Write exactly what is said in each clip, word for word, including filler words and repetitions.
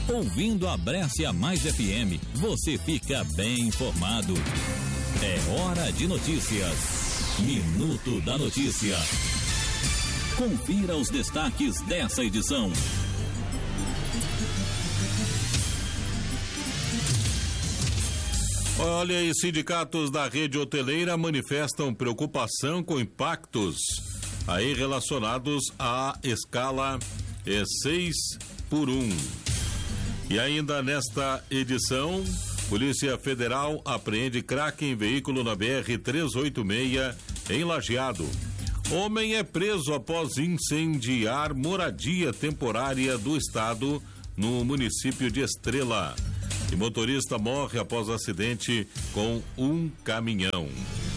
Ouvindo a Brescia Mais F M, você fica bem informado. É hora de notícias. Minuto da Notícia. Confira os destaques dessa edição. Olha, e sindicatos da rede hoteleira manifestam preocupação com impactos aí relacionados à escala seis por um. E ainda nesta edição, Polícia Federal apreende crack em veículo na B R trezentos e oitenta e seis em Lajeado. Homem é preso após incendiar moradia temporária do estado no município de Estrela. E motorista morre após acidente com um caminhão.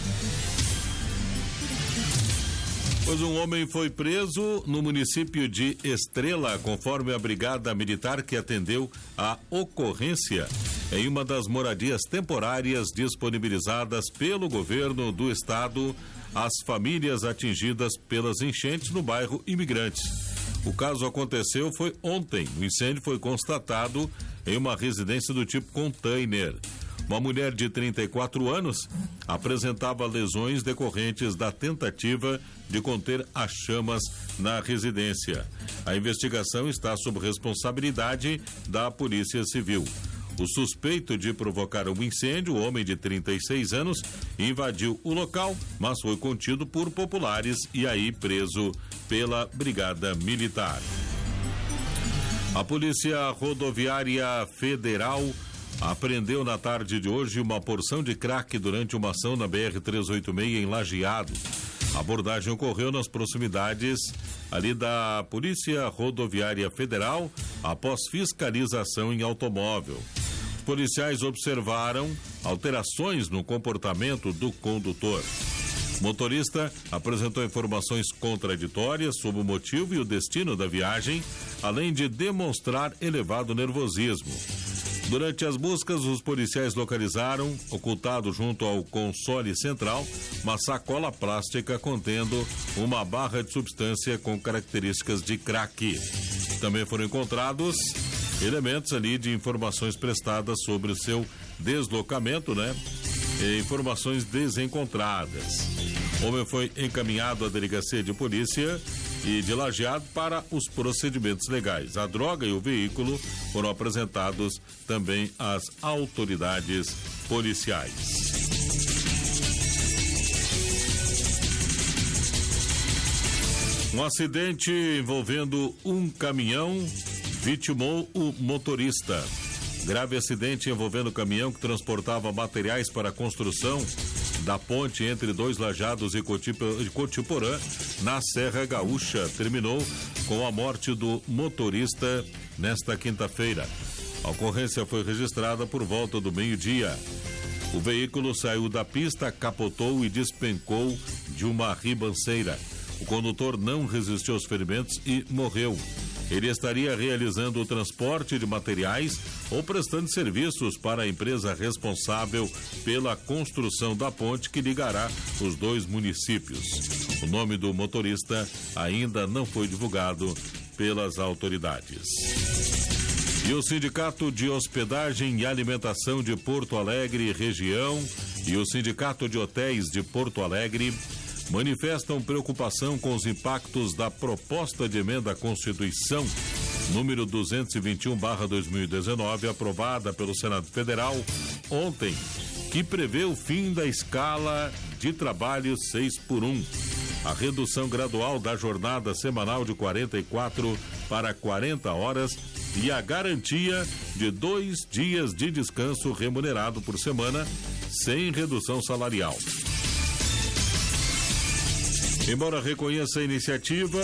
Pois um homem foi preso no município de Estrela, conforme a brigada militar que atendeu a ocorrência em uma das moradias temporárias disponibilizadas pelo governo do estado às famílias atingidas pelas enchentes no bairro Imigrantes. O caso aconteceu foi ontem. O incêndio foi constatado em uma residência do tipo container. Uma mulher de trinta e quatro anos apresentava lesões decorrentes da tentativa de conter as chamas na residência. A investigação está sob responsabilidade da Polícia Civil. O suspeito de provocar um incêndio, o homem de trinta e seis anos, invadiu o local, mas foi contido por populares e aí preso pela Brigada Militar. A Polícia Rodoviária Federal apreendeu na tarde de hoje uma porção de crack durante uma ação na B R trezentos e oitenta e seis em Lajeado. A abordagem ocorreu nas proximidades ali da Polícia Rodoviária Federal após fiscalização em automóvel. Os policiais observaram alterações no comportamento do condutor. O motorista apresentou informações contraditórias sobre o motivo e o destino da viagem, além de demonstrar elevado nervosismo. Durante as buscas, os policiais localizaram, ocultado junto ao console central, uma sacola plástica contendo uma barra de substância com características de crack. Também foram encontrados elementos ali de informações prestadas sobre o seu deslocamento, né? E informações desencontradas. O homem foi encaminhado à delegacia de polícia e de Lajeado para os procedimentos legais. A droga e o veículo foram apresentados também às autoridades policiais. Um acidente envolvendo um caminhão vitimou o motorista. Grave acidente envolvendo o caminhão que transportava materiais para a construção da ponte entre dois Lajados e Cotiporã, na Serra Gaúcha, terminou com a morte do motorista nesta quinta-feira. A ocorrência foi registrada por volta do meio-dia. O veículo saiu da pista, capotou e despencou de uma ribanceira. O condutor não resistiu aos ferimentos e morreu. Ele estaria realizando o transporte de materiais ou prestando serviços para a empresa responsável pela construção da ponte que ligará os dois municípios. O nome do motorista ainda não foi divulgado pelas autoridades. E o Sindicato de Hospedagem e Alimentação de Porto Alegre e região e o Sindicato de Hotéis de Porto Alegre manifestam preocupação com os impactos da proposta de emenda à Constituição número duzentos e vinte e um barra dois mil e dezenove, aprovada pelo Senado Federal ontem, que prevê o fim da escala de trabalho seis por um, a redução gradual da jornada semanal de quarenta e quatro para quarenta horas e a garantia de dois dias de descanso remunerado por semana, sem redução salarial. Embora reconheça a iniciativa,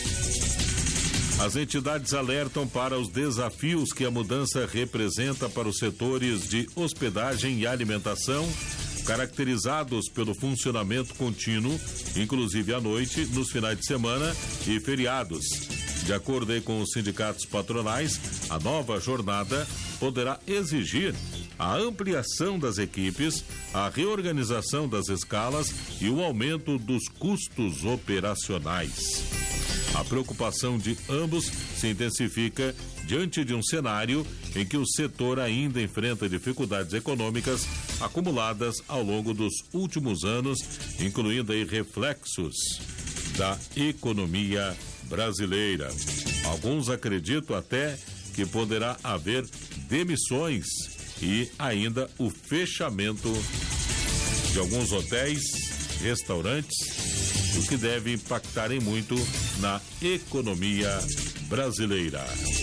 as entidades alertam para os desafios que a mudança representa para os setores de hospedagem e alimentação, caracterizados pelo funcionamento contínuo, inclusive à noite, nos finais de semana e feriados. De acordo aí com os sindicatos patronais, a nova jornada poderá exigir a ampliação das equipes, a reorganização das escalas e o aumento dos custos operacionais. A preocupação de ambos se intensifica diante de um cenário em que o setor ainda enfrenta dificuldades econômicas acumuladas ao longo dos últimos anos, incluindo aí reflexos da economia brasileira. Alguns acreditam até que poderá haver demissões e ainda o fechamento de alguns hotéis, restaurantes, o que deve impactar em muito na economia brasileira.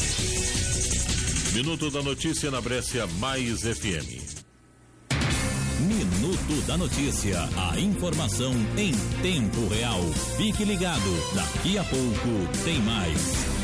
Minuto da Notícia na Brescia Mais F M. Minuto da Notícia, a informação em tempo real. Fique ligado, daqui a pouco tem mais.